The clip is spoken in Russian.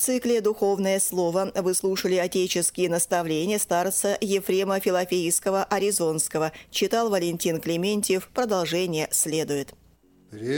цикле «Духовное слово» вы слушали отеческие наставления старца Ефрема Филофейского Аризонского. Читал Валентин Клементьев. Продолжение следует.